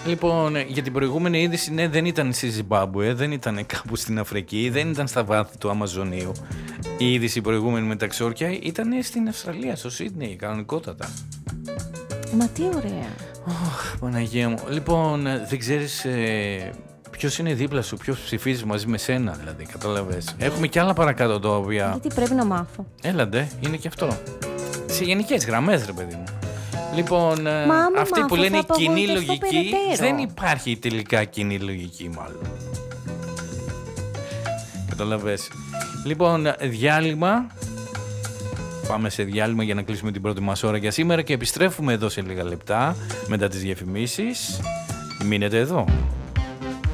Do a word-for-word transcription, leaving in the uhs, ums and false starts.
Λοιπόν, για την προηγούμενη είδηση, ναι, δεν ήταν στη Ζιμπάμπουε, δεν ήταν κάπου στην Αφρική, δεν ήταν στα βάθη του Αμαζονίου. Η είδηση προηγούμενη με τα ξόρκια ήταν στην Αυστραλία, στο Σίδνεϊ, κανονικότατα. Μα τι ωραία. Oh, Παναγία μου. Λοιπόν, δεν ξέρεις ε, ποιος είναι δίπλα σου, ποιος ψηφίζει μαζί με σένα, δηλαδή, κατάλαβες. Έχουμε κι άλλα παρακάτω τα οποία... Γιατί πρέπει να μάθω. Έλαντε, είναι και αυτό. Σε γενικές γραμμές, ρε παιδί μου. Λοιπόν, Μα, αυτοί μάθω, που λένε κοινή λογική, περαιτέρω. δεν υπάρχει τελικά κοινή λογική μάλλον. Καταλαβες. Λοιπόν, διάλειμμα. Πάμε σε διάλειμμα για να κλείσουμε την πρώτη μας ώρα για σήμερα και επιστρέφουμε εδώ σε λίγα λεπτά μετά τις διαφημίσεις. Μείνετε εδώ.